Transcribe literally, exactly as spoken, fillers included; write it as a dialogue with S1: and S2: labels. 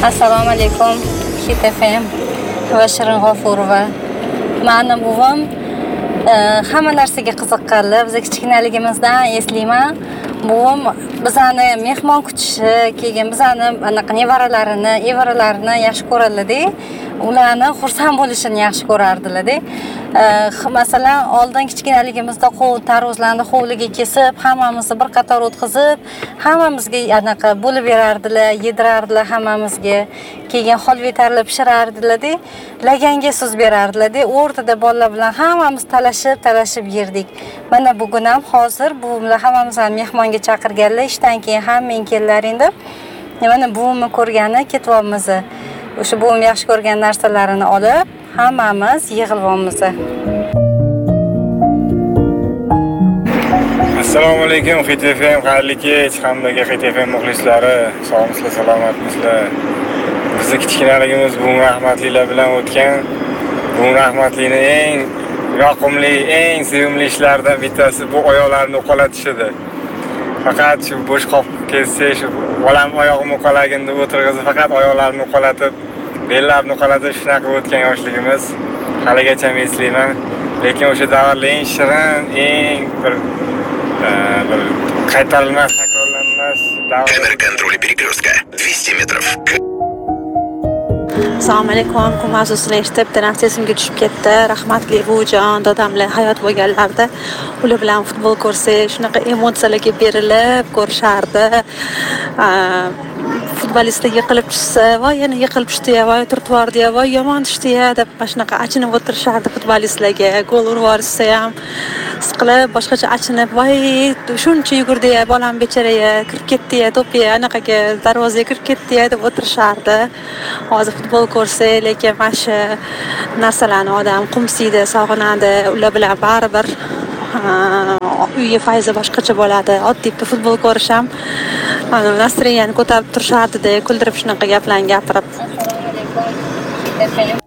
S1: Assalomu alaykum. Hit F M va Shirin G'ofurova. Meni buvim hamma narsaga qiziqqanlar. Biz kichkinaligimizdan eslayman. Buvim bizani mehmon kutishi, keyin bizani anaqa nevaralarini, evaralarini yaxshi ko'rardi. Ularni xursand bo'lishini yaxshi ko'rardilar-da. Masalan, oldin kichkinaligimizda qov tarvuzlarni hovliga kesib, hammamizni bir qator o'tkazib, hammamizga anaqa bo'lib berardilar, yedirardilar hammamizga. Keyin holva tayyorlab pishirardilar-da, laganga suz berardilar-da. O'rtada bolalar bilan hammamiz talashib, talashib yerdik. Mana bugun ham hozir buvimlar hammamizni mehmonga chaqirganlar, ishdan keyin hammang kelinglar deb. Mana buvimni ko'rgani ketyapmiz. O'sha buvim yaxshi ko'rgan narsalarini olib, hammamiz yig'ilyapmiz.
S2: Assalomu alaykum Hit F M, xayrli kech, hammaga Hit F M muxlislari, sog'misizlar, salomatmisizlar? Bizni kichkinaligimiz buvim rahmatlilar bilan o'tgan. Buvim rahmatlining eng yoqimli, eng sevimli ishlaridan bittasi bu oyoqlarni uqalatish edi. Faqat shu bo'sh qolib ketsa, shu bolam oyog'imni uqalagin deb o'tirg'izib, faqat oyoqlarini uqalatib, bellarini uqalatib shunaqa o'tgan yoshligimiz haligacha eslayman. Lekin o'sha davrlar eng shirin, eng bir bir qaytarilmas, takrorlanmas davr.
S3: Камера контроля перекрестка двести метров.
S4: Assalomu alaykum. Mavzusini eshitib, sesimga tushib ketdi. Rahmatli buvijon, dadamlar hayot bo'lganlarda ular bilan futbol ko'rsak, shunaqa emotsiyalarga berilib ko'rishardi. Futbolistlar yiqilib tushsa, voy yana yiqilib tushdi, voy turtvordi, voy yomon tushdi deb shunaqa achinib o'tirishardi futbolistlarga. Gol urib yuborsa ham siqilib, boshqacha achinib, voy shuncha yugurdi, bolam bechara kirib ketdi, to'pi anaqaga darvozaga kirib ketdi deb o'tirishardi. Hozir futbol ko'rsa, lekin mana shu narsalarni odam qumsiydi, sog'inadi. Ular bilan baribir uyga fayzi boshqacha bo'ladi. Oddiy futbol ko'rish ham nastroyeniyani ko'tarib turishardi-da, kuldirib shunaqa gaplarni gapirib.
S1: Assalomu alaykum.